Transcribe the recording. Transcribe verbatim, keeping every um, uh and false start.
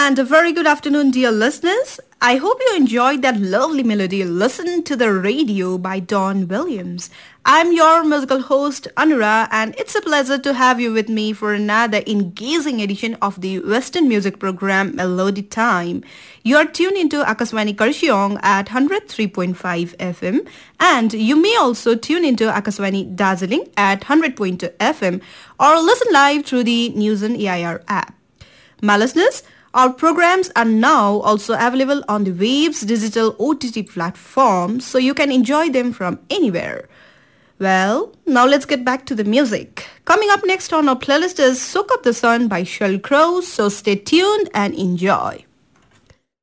And a very good afternoon, dear listeners. I hope you enjoyed that lovely melody, Listen to the Radio by Don Williams. I'm your musical host, Anura, and it's a pleasure to have you with me for another engaging edition of the Western music program, Melody Time. You're tuned into Akaswani Karshiong at one oh three point five F M, and you may also tune into Akaswani Darjeeling at one hundred point two F M or listen live through the News on A I R app. My listeners, our programs are now also available on the Waves digital O T T platform, so you can enjoy them from anywhere. Well, now let's get back to the music. Coming up next on our playlist is Soak Up the Sun by Sheryl Crow, so stay tuned and enjoy.